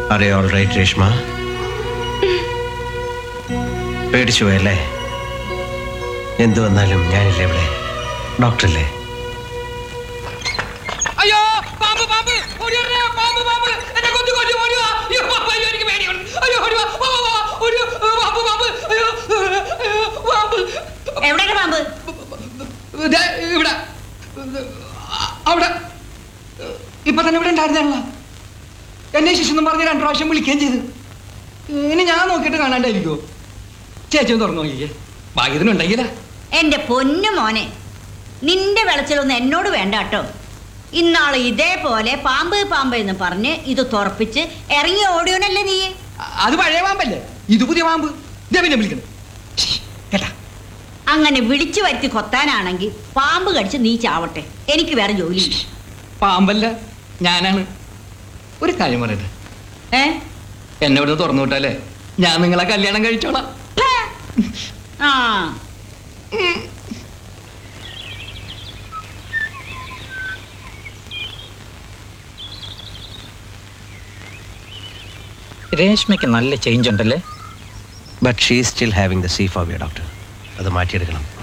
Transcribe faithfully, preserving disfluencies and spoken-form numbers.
Are you all right, Reshma? പേടിച്ചു പോയല്ലേ? എന്തു വന്നാലും ഞാനില്ലേ ഇവിടെ, ഡോക്ടറല്ലേ? അയ്യോ പാമ്പ് പാമ്പ് ഓടിയോ പാമ്പ് പാമ്പ് എന്നെ കൊന്നു കൊന്നു ഓടിയോ അയ്യോ പാമ്പ് അയ്യോ എനിക്ക് പേടിയാണ് അയ്യോ ഓടിയോ ഓടിയോ പാമ്പ് പാമ്പ് അയ്യോ പാമ്പ് എവിടെയാണ് പാമ്പ്? ഇവിടെ അവിടെ ഇപ്പൊ തന്നെ ഇവിടെ ഉണ്ടായിരുന്നല്ലോ. എന്നെ ശിശുന്നും പറഞ്ഞ് രണ്ടു പ്രാവശ്യം വിളിക്കുകയും ചെയ്തു. ഇനി ഞാൻ നോക്കിയിട്ട് കാണാണ്ടായിരിക്കോ? ചേച്ചി ഒന്ന് തുറന്നു നോക്കിയേ, ഭാഗ്യത്തിനുണ്ടെങ്കിലാ. എന്റെ പൊന്നു മോനെ, നിന്റെ വെളച്ചിലൊന്നും എന്നോട് വേണ്ട കേട്ടോ. ഇന്നാള് ഇതേപോലെ പാമ്പ് പാമ്പ് എന്ന് പറഞ്ഞ് ഇത് തുറപ്പിച്ച് ഇറങ്ങി ഓടിയോനല്ലേ നീ? അത് പഴയ പാമ്പല്ലേ, ഇത് പുതിയ പാമ്പ്. പിന്നെ വിളിക്കണം കേട്ടാ. അങ്ങനെ വിളിച്ചു വരുത്തി കൊത്താനാണെങ്കിൽ പാമ്പ് കടിച്ച് നീ ചാവട്ടെ, എനിക്ക് വേറെ ജോലി. പാമ്പല്ല, ഞാനാണ്. ഒരു കാര്യം പറയട്ടെ, ഏ എന്നെ ഇവിടെ തുറന്നു വിട്ടാലേ ഞാൻ നിങ്ങളെ കല്യാണം കഴിച്ചോളാം. ആ രേഷ്മയ്ക്ക് നല്ല ചേഞ്ച് ഉണ്ടല്ലേ? But she is still having the sea phobia doctor. അത് മാറ്റിയെടുക്കണം.